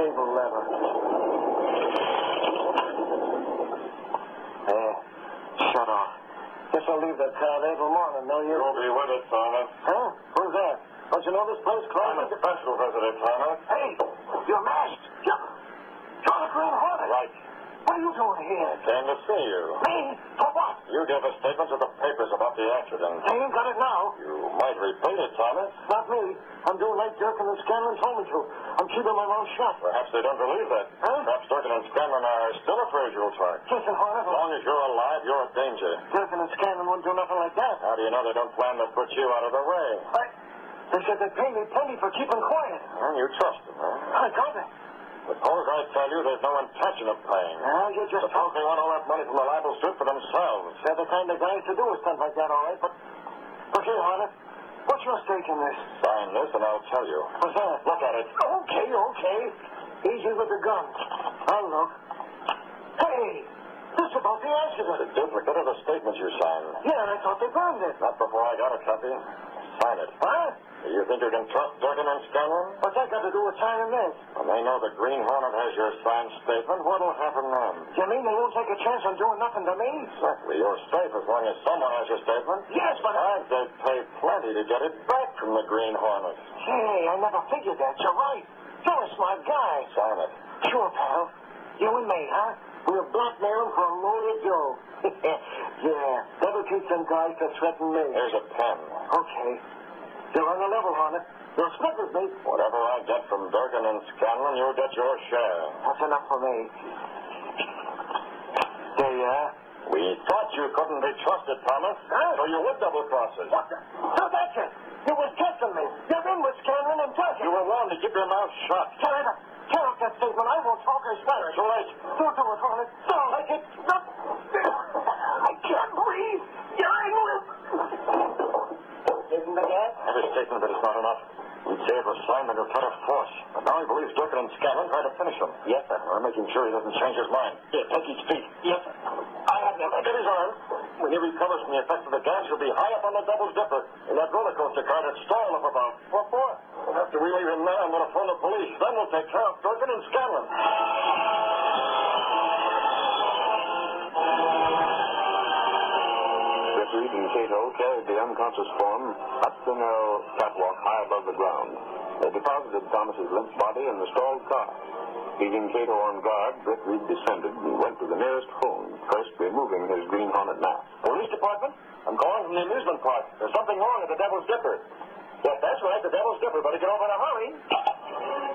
cable lever. There. Shut off. Guess I'll leave that car there till morning, no you? You'll be with it, Thomas. Huh? Who's that? Don't you know this place closed? I'm a special visitor, Thomas. Hey, you're masked. You're the Green Hornet. Right. What are you doing here? I came to see you. Me? For what? You gave a statement to the papers about the accident. I ain't got it now. You might repeat it, Thomas. Not me. I'm doing like Durkin and Scanlon told me to. I'm keeping my mouth shut. Perhaps they don't believe that. Huh? Perhaps Durkin and Scanlon are still afraid you'll talk. Listen, Hornet. As long as you're alive, you're in danger. Durkin and Scanlon wouldn't do nothing like that. How do you know they don't plan to put you out of the way? They said they'd pay me plenty for keeping quiet. And you trust them, huh? I got it. Suppose I tell you there's no intention of paying. You just... Suppose they want all that money from the libel suit for themselves. They're the kind of guys to do a stunt like that, all right, but here, Hornet, what's your stake in this? Sign this and I'll tell you. What's that? Look at it. Okay. Easy with the gun. I'll look. Hey, this is about the accident. It's a duplicate of the statement you signed. Yeah, and I thought they burned it. Not before I got a copy. Sign it. Huh? Do you think you can trust Durkin and Scanlon? What's that got to do with signing this? When they know the Green Hornet has your signed statement, what'll happen then? You mean they won't take a chance on doing nothing to me? Certainly, you're safe as long as someone has your statement. Yes, but... And they'd pay plenty to get it back from the Green Hornet. Hey, I never figured that. You're right. You're a smart guy. Sign it. Sure, pal. You and me, huh? We'll blackmail him for a load of dough. Yeah, that'll teach some guys to threaten me. Here's a pen. Okay. You're on the level, Hornet. You'll split with me. Whatever I get from Durkin and Scanlon, you'll get your share. That's enough for me. There you are. We thought you couldn't be trusted, Thomas. Huh? So you would double-cross us. What the? So that's it. You was testing me. You're in with Scanlon and Durkin. You were warned to keep your mouth shut. Tear up that statement. I won't talk or stutter. Too late. Don't do it, Hornet. Don't like it. I can't breathe. You're in with... Isn't the gas? Every statement, but it's not enough. We'd say it was signed under threat of force. But now he believes Durkin and Scanlon tried to finish him. Yes, sir. We're making sure he doesn't change his mind. Here, take his feet. Yes, sir. I have them. Get his arm. When he recovers from the effects of the gas, he'll be high up on the Devil's Dipper in that roller coaster car that's stalled up above. What for? After we leave him there, I'm going to phone the police. Then we'll take care of Durkin and Scanlon. Reed and Cato carried the unconscious form up the narrow catwalk high above the ground. They deposited Thomas's limp body in the stalled car. Leaving Cato on guard, Britt Reed descended and went to the nearest phone, first removing his Green Hornet mask. Police department? I'm calling from the amusement park. There's something wrong at the Devil's Dipper. Yes, that's right, the Devil's Dipper. Better get over in a hurry.